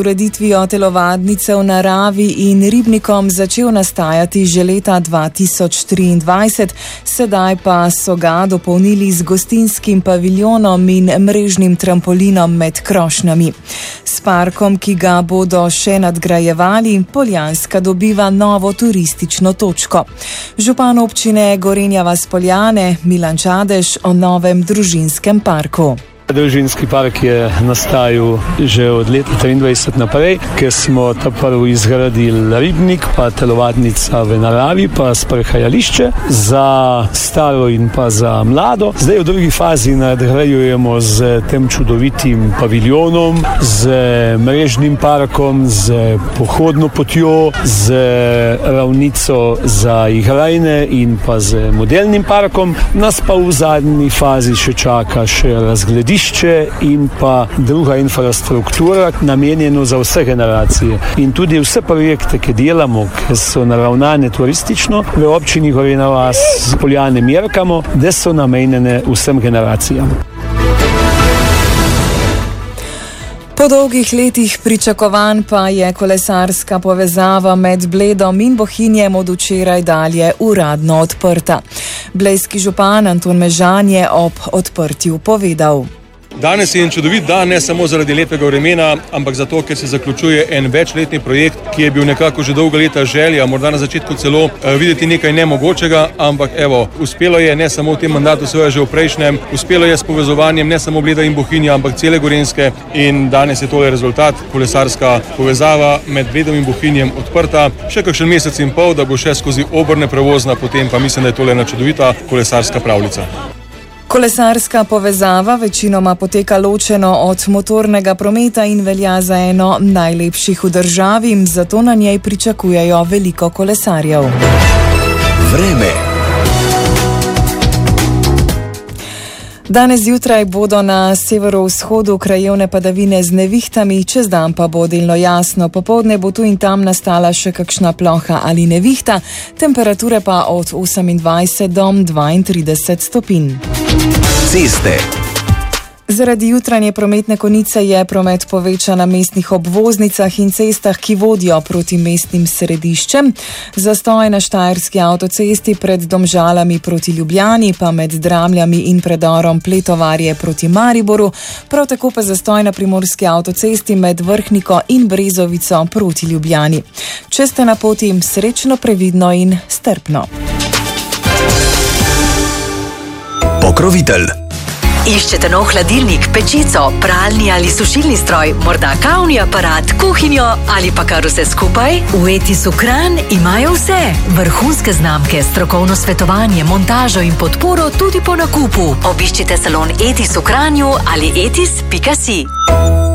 Ureditvijo telovadnice v naravi in ribnikom začel nastajati že leta 2023, sedaj pa so ga dopolnili z gostinskim paviljonom in mrežnim trampolinom med krošnjami. S parkom, ki ga bodo še nadgrajevali, Poljanska dobiva novo turistično točko. Župan občine Gorenja vas - Poljane Milan Čadež o novem družinskem parku. Družinski park je nastajal že od leta 2023 naprej, ker smo ta prvi izgradili ribnik, pa telovadnica v naravi, pa sprehajališče za staro in pa za mlado. Zdaj v drugi fazi nadgrajujemo z tem čudovitim paviljonom, z mrežnim parkom, z pohodno potjo, z ravnico za igrajne in pa z modelnim parkom. Nas pa v zadnji fazi še čaka še razgledišče in pa druga infrastruktura, namenjeno za vse generacije. In tudi vse projekte, ki delamo, ki so naravnane turistično, v občini Gorenja vas - Poljane merkamo, da so namenjene vsem generacijam. Po dolgih letih pričakovanj pa je kolesarska povezava med Bledom in Bohinjem od včeraj dalje uradno odprta. Blejski župan Anton Mežan je ob odprtju povedal. Danes je en čudovit dan, ne samo zaradi lepega vremena, ampak zato, ker se zaključuje en večletni projekt, ki je bil nekako že dolga leta želja, morda na začetku celo videti nekaj nemogočega, ampak evo, uspelo je ne samo v tem mandatu, seveda že v prejšnjem, uspelo je s povezovanjem ne samo Bleda in Bohinja, ampak cele Gorenjske in danes je tole rezultat, kolesarska povezava med Bledom in Bohinjem odprta, še kakšen mesec in pol, da bo še skozi Obrne prevozna, potem pa mislim, da je tole ena čudovita kolesarska pravljica. Kolesarska povezava večinoma poteka ločeno od motornega prometa in velja za eno najlepših v državi, zato na njej pričakujejo veliko kolesarjev. Vreme. Danes zjutraj bodo na severovzhodu krajevne padavine z nevihtami, čez dan pa bo delno jasno. Popoldne bo tu in tam nastala še kakšna ploha ali nevihta, temperature pa od 28 do 32 stopinj. Ceste. Zaradi jutranje prometne konice je promet povečan na mestnih obvoznicah in cestah, ki vodijo proti mestnim središčem. Zastoj na Štajerski avtocesti pred Domžalami proti Ljubljani, pa med Dramljami in predorom Pletovarje proti Mariboru, prav tako pa zastoj na Primorski avtocesti med Vrhniko in Brezovico proti Ljubljani. Če ste na poti, srečno, previdno in strpno. Pokrovitelj. Iščete nov hladilnik, pečico, pralni ali sušilni stroj, morda kavni aparat, kuhinjo ali pa kar vse skupaj? V Etisu Kranj imajo vse. Vrhunske znamke, strokovno svetovanje, montažo in podporo tudi po nakupu. Obiščite salon Etis v Kranju ali etis.si.